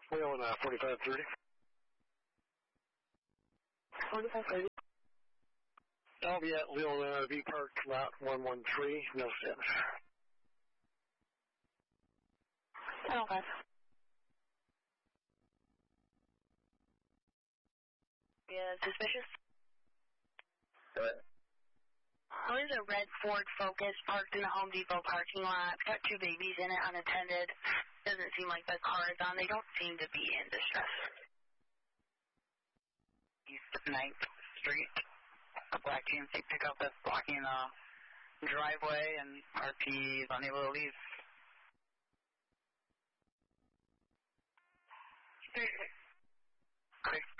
Leon 4530. 4530. I'll be at Leon RV Park, lot 113, Millstead. Okay. Yeah, suspicious. Good. There's a red Ford Focus parked in the Home Depot parking lot. It's got 2 babies in it, unattended. Doesn't seem like the car is on. They don't seem to be in distress. East 9th Street. A black GMC pickup that's blocking the driveway, and RP is unable to leave. Great.